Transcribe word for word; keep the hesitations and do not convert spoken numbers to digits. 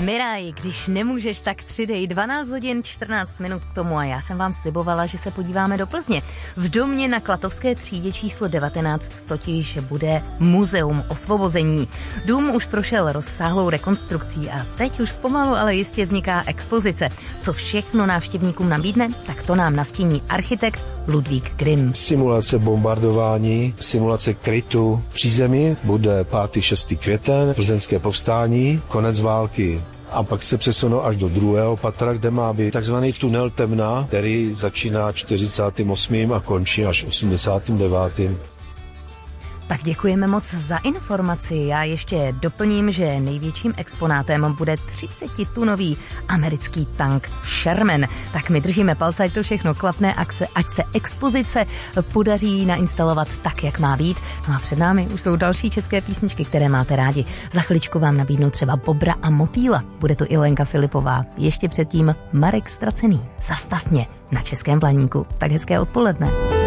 Miraj, když nemůžeš, tak přidej. dvanáct hodin čtrnáct minut k tomu a já jsem vám slibovala, že se podíváme do Plzně. V domě na Klatovské třídě číslo devatenáct totiž bude Muzeum osvobození. Dům už prošel rozsáhlou rekonstrukcí a teď už pomalu, ale jistě vzniká expozice. Co všechno návštěvníkům nabídne, tak to nám nastíní architekt Ludvík Grimm. Simulace bombardování, simulace krytu v přízemí, bude pátý šestý květen, plzeňské povstání, konec války. A pak se přesunou až do druhého patra, kde má být takzvaný tunel temna, který začíná čtyřicátým osmým a končí až osmdesátým devátým Tak děkujeme moc za informaci. Já ještě doplním, že největším exponátem bude třicetitunový americký tank Sherman. Tak my držíme palce, ať to všechno klapne, ať se, ať se expozice podaří nainstalovat tak, jak má být. No a před námi už jsou další české písničky, které máte rádi. Za chviličku vám nabídnu třeba Bobra a Motýla. Bude to i Lenka Filipová. Ještě předtím Marek Stracený. Zastav mě na Českém Blaníku. Tak hezké odpoledne.